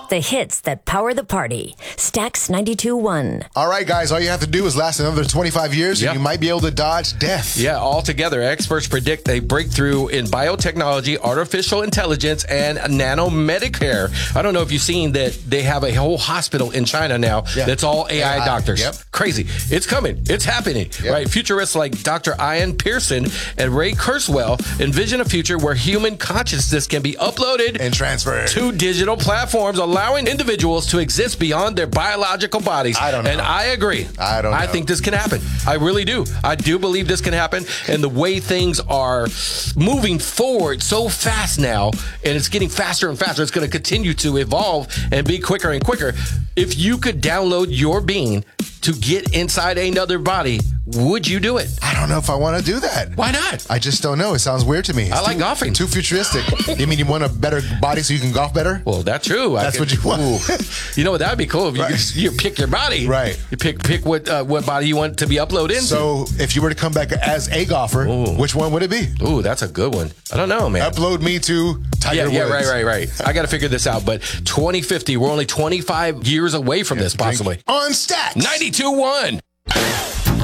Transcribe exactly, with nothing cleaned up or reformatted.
The hits that power the party. Stax ninety-two point one. All right, guys, all you have to do is last another twenty-five years Yep. and you might be able to dodge death. Yeah, altogether, experts predict a breakthrough in biotechnology, artificial intelligence, and nanomedicare. I don't know if you've seen that they have a whole hospital in China now Yeah. that's all A I, A I, doctors. yep. Crazy. It's coming. It's happening. Yep. Right? Futurists like Doctor Ian Pearson and Ray Kurzweil envision a future where human consciousness can be uploaded And transferred. to digital platforms, allowing individuals to exist beyond their biological bodies. I don't know. And I agree. I don't I know. think this can happen. I really do. I do believe this can happen. And the way things are moving forward so fast now, and it's getting faster and faster, it's going to continue to evolve and be quicker and quicker. If you could download your being to get inside another body, would you do it? I don't know if I want to do that. Why not? I just don't know. It sounds weird to me. It's I like too, golfing. Too futuristic. You mean you want a better body so you can golf better? Well, that's true. I That's could- what you want. Ooh. You know what? That'd be cool if you, Right. could, you pick your body. Right. You pick pick what uh, what body you want to be uploaded into. So if you were to come back as a golfer, Ooh. which one would it be? Ooh, that's a good one. I don't know, man. Upload me to Tiger Yeah, yeah, Woods. right, right, right. I got to figure this out. But twenty fifty, we're only twenty-five years away from this, possibly. On Stax. ninety-two point one.